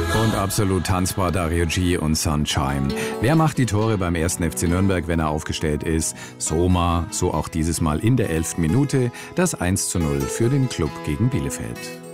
Und absolut tanzbar Dario G und Sunshine. Wer macht die Tore beim 1. FC Nürnberg, wenn er aufgestellt ist? Soma, so auch dieses Mal in der 11. Minute, das 1:0 für den Club gegen Bielefeld.